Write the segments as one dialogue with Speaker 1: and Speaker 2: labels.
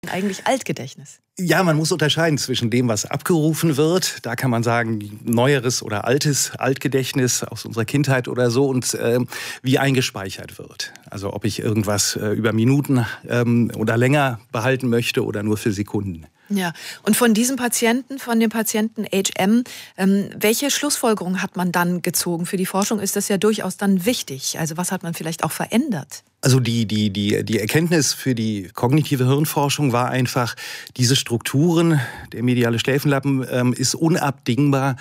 Speaker 1: Eigentlich Altgedächtnis?
Speaker 2: Ja, man muss unterscheiden zwischen dem, was abgerufen wird. Da kann man sagen, neueres oder altes Altgedächtnis aus unserer Kindheit oder so und wie eingespeichert wird. Also ob ich irgendwas über Minuten oder länger behalten möchte oder nur für Sekunden.
Speaker 1: Ja, und von diesem Patienten, von dem Patienten HM, welche Schlussfolgerung hat man dann gezogen? Für die Forschung ist das ja durchaus dann wichtig. Also was hat man vielleicht auch verändert?
Speaker 2: Also die Erkenntnis für die kognitive Hirnforschung war einfach, diese Strukturen, der mediale Schläfenlappen, ist unabdingbar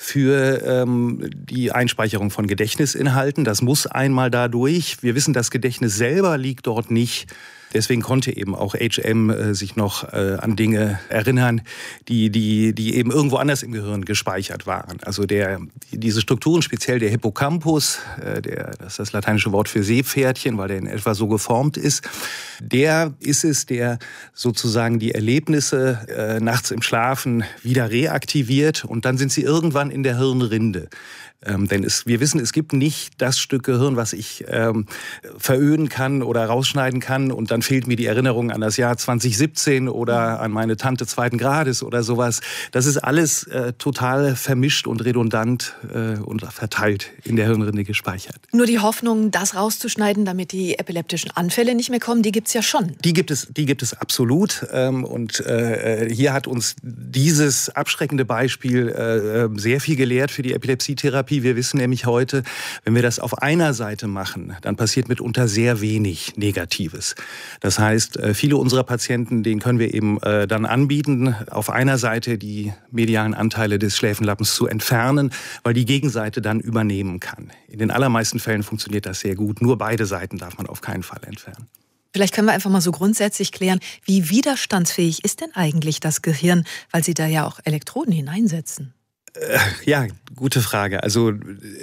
Speaker 2: für die Einspeicherung von Gedächtnisinhalten. Das muss einmal dadurch. Wir wissen, das Gedächtnis selber liegt dort nicht. Deswegen konnte eben auch HM sich noch an Dinge erinnern, die eben irgendwo anders im Gehirn gespeichert waren. Also diese Strukturen, speziell der Hippocampus, das ist das lateinische Wort für Seepferdchen, weil der in etwa so geformt ist, der ist es, der sozusagen die Erlebnisse nachts im Schlafen wieder reaktiviert und dann sind sie irgendwann in der Hirnrinde. Denn wir wissen, es gibt nicht das Stück Gehirn, was ich veröden kann oder rausschneiden kann und dann fehlt mir die Erinnerung an das Jahr 2017 oder an meine Tante zweiten Grades oder sowas. Das ist alles total vermischt und redundant und verteilt in der Hirnrinde gespeichert.
Speaker 1: Nur die Hoffnung, das rauszuschneiden, damit die epileptischen Anfälle nicht mehr kommen, die gibt's ja schon.
Speaker 2: Die gibt es absolut. Und hier hat uns dieses abschreckende Beispiel sehr viel gelehrt für die Epilepsietherapie. Wir wissen nämlich heute, wenn wir das auf einer Seite machen, dann passiert mitunter sehr wenig Negatives. Das heißt, viele unserer Patienten, denen können wir eben dann anbieten, auf einer Seite die medialen Anteile des Schläfenlappens zu entfernen, weil die Gegenseite dann übernehmen kann. In den allermeisten Fällen funktioniert das sehr gut. Nur beide Seiten darf man auf keinen Fall entfernen.
Speaker 1: Vielleicht können wir einfach mal so grundsätzlich klären, wie widerstandsfähig ist denn eigentlich das Gehirn, weil Sie da ja auch Elektroden hineinsetzen?
Speaker 2: Ja, gute Frage. Also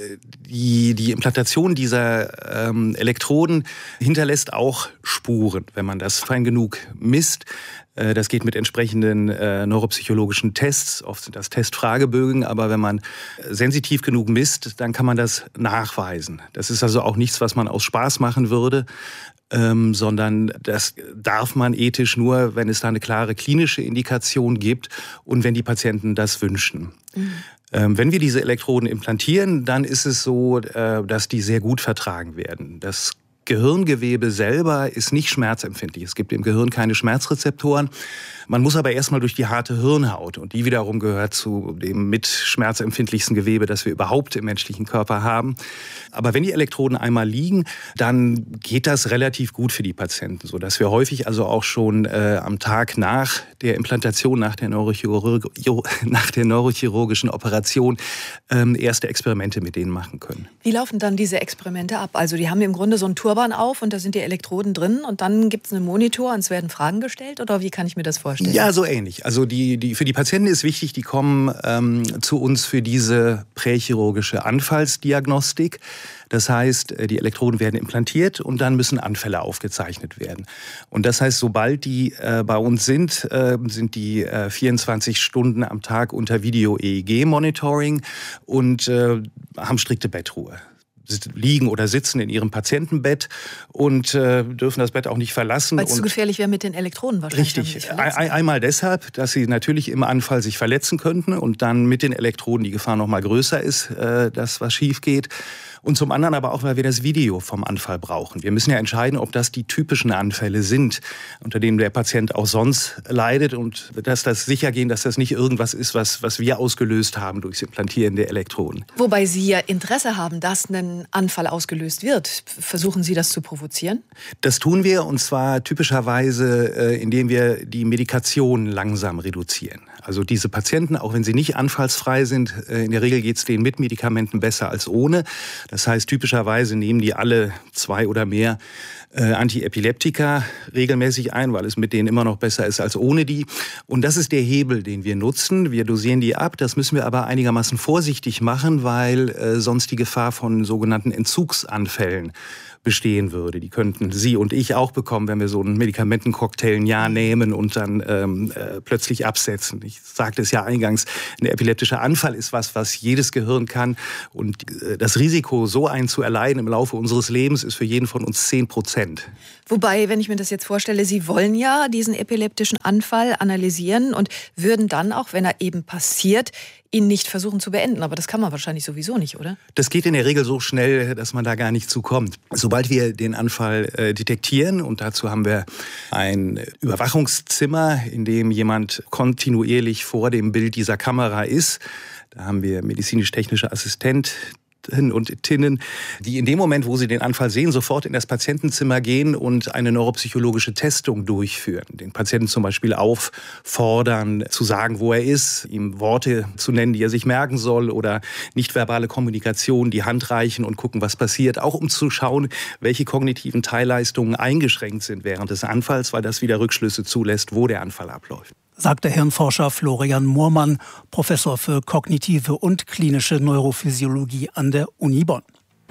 Speaker 2: die Implantation dieser Elektroden hinterlässt auch Spuren, wenn man das fein genug misst. Das geht mit entsprechenden neuropsychologischen Tests. Oft sind das Testfragebögen, aber wenn man sensitiv genug misst, dann kann man das nachweisen. Das ist also auch nichts, was man aus Spaß machen würde. Sondern das darf man ethisch nur, wenn es da eine klare klinische Indikation gibt und wenn die Patienten das wünschen. Mhm. Wenn wir diese Elektroden implantieren, dann ist es so, dass die sehr gut vertragen werden. Das Gehirngewebe selber ist nicht schmerzempfindlich. Es gibt im Gehirn keine Schmerzrezeptoren. Man muss aber erstmal durch die harte Hirnhaut und die wiederum gehört zu dem mit schmerzempfindlichsten Gewebe, das wir überhaupt im menschlichen Körper haben. Aber wenn die Elektroden einmal liegen, dann geht das relativ gut für die Patienten, sodass wir häufig also auch schon am Tag nach der Implantation, nach der neurochirurgischen Operation erste Experimente mit denen machen können.
Speaker 1: Wie laufen dann diese Experimente ab? Also die haben im Grunde so einen Turban auf und da sind die Elektroden drin und dann gibt es einen Monitor und es werden Fragen gestellt oder wie kann ich mir das vorstellen?
Speaker 2: Ja, so ähnlich. Also für die Patienten ist wichtig, die kommen zu uns für diese prächirurgische Anfallsdiagnostik. Das heißt, die Elektroden werden implantiert und dann müssen Anfälle aufgezeichnet werden. Und das heißt, sobald die bei uns sind die 24 Stunden am Tag unter Video-EEG-Monitoring und haben strikte Bettruhe. Liegen oder sitzen in ihrem Patientenbett und dürfen das Bett auch nicht verlassen.
Speaker 1: Weil es zu gefährlich wäre mit den Elektroden wahrscheinlich.
Speaker 2: Richtig. Einmal deshalb, dass sie natürlich im Anfall sich verletzen könnten und dann mit den Elektroden die Gefahr noch mal größer ist, dass was schief geht. Und zum anderen aber auch, weil wir das Video vom Anfall brauchen. Wir müssen ja entscheiden, ob das die typischen Anfälle sind, unter denen der Patient auch sonst leidet und dass das sicher gehen, dass das nicht irgendwas ist, was wir ausgelöst haben durchs Implantieren der Elektroden.
Speaker 1: Wobei Sie ja Interesse haben, dass ein Anfall ausgelöst wird. Versuchen Sie das zu provozieren?
Speaker 2: Das tun wir und zwar typischerweise, indem wir die Medikation langsam reduzieren. Also diese Patienten, auch wenn sie nicht anfallsfrei sind, in der Regel geht es denen mit Medikamenten besser als ohne. Das heißt, typischerweise nehmen die alle 2 oder mehr Antiepileptika regelmäßig ein, weil es mit denen immer noch besser ist als ohne die. Und das ist der Hebel, den wir nutzen. Wir dosieren die ab. Das müssen wir aber einigermaßen vorsichtig machen, weil sonst die Gefahr von sogenannten Entzugsanfällen bestehen würde. Die könnten Sie und ich auch bekommen, wenn wir so einen Medikamentencocktail ein Jahr nehmen und dann plötzlich absetzen. Ich sagte es ja eingangs, ein epileptischer Anfall ist was jedes Gehirn kann. Und das Risiko, so einen zu erleiden im Laufe unseres Lebens, ist für jeden von uns 10%.
Speaker 1: Wobei, wenn ich mir das jetzt vorstelle, Sie wollen ja diesen epileptischen Anfall analysieren und würden dann auch, wenn er eben passiert, ihn nicht versuchen zu beenden. Aber das kann man wahrscheinlich sowieso nicht, oder?
Speaker 2: Das geht in der Regel so schnell, dass man da gar nicht zukommt. Sobald wir den Anfall detektieren, und dazu haben wir ein Überwachungszimmer, in dem jemand kontinuierlich vor dem Bild dieser Kamera ist, da haben wir medizinisch-technische Assistenten und Tinnen, die in dem Moment, wo sie den Anfall sehen, sofort in das Patientenzimmer gehen und eine neuropsychologische Testung durchführen. Den Patienten zum Beispiel auffordern, zu sagen, wo er ist, ihm Worte zu nennen, die er sich merken soll, oder nichtverbale Kommunikation, die Hand reichen und gucken, was passiert. Auch um zu schauen, welche kognitiven Teilleistungen eingeschränkt sind während des Anfalls, weil das wieder Rückschlüsse zulässt, wo der Anfall abläuft.
Speaker 3: Sagt der Hirnforscher Florian Moormann, Professor für kognitive und klinische Neurophysiologie an der Uni Bonn.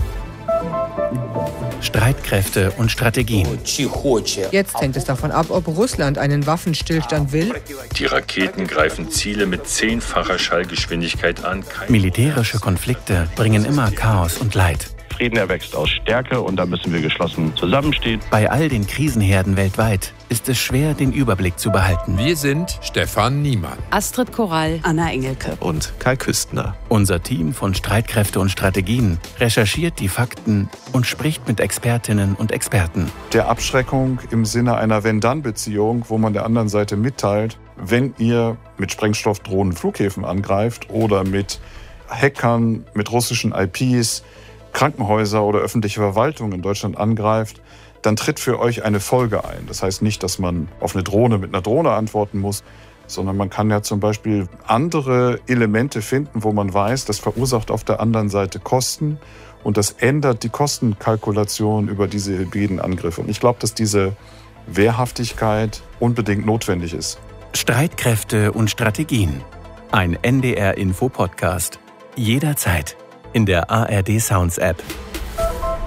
Speaker 4: Streitkräfte und Strategien.
Speaker 5: Jetzt hängt es davon ab, ob Russland einen Waffenstillstand will.
Speaker 6: Die Raketen greifen Ziele mit 10-facher Schallgeschwindigkeit an.
Speaker 4: Militärische Konflikte bringen immer Chaos und Leid.
Speaker 7: Frieden erwächst aus Stärke und da müssen wir geschlossen zusammenstehen.
Speaker 4: Bei all den Krisenherden weltweit ist es schwer, den Überblick zu behalten.
Speaker 8: Wir sind Stefan Niemann,
Speaker 9: Astrid Korall,
Speaker 10: Anna Engelke
Speaker 11: und Kai Küstner.
Speaker 4: Unser Team von Streitkräfte und Strategien recherchiert die Fakten und spricht mit Expertinnen und Experten.
Speaker 12: Der Abschreckung im Sinne einer Wenn-Dann-Beziehung, wo man der anderen Seite mitteilt, wenn ihr mit Sprengstoffdrohnen Flughäfen angreift oder mit Hackern, mit russischen IPs, Krankenhäuser oder öffentliche Verwaltung in Deutschland angreift, dann tritt für euch eine Folge ein. Das heißt nicht, dass man auf eine Drohne mit einer Drohne antworten muss, sondern man kann ja zum Beispiel andere Elemente finden, wo man weiß, das verursacht auf der anderen Seite Kosten und das ändert die Kostenkalkulation über diese hybriden Angriffe. Und ich glaube, dass diese Wehrhaftigkeit unbedingt notwendig ist.
Speaker 4: Streitkräfte und Strategien. Ein NDR-Info-Podcast. Jederzeit in der ARD Sounds App.